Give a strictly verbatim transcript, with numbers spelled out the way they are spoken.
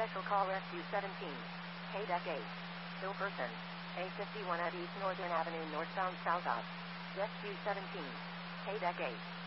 Special call Rescue seventeen. K-Deck eight. Still person. A fifty-one at East Northern Avenue northbound south of. Rescue seventeen. K-Deck eight.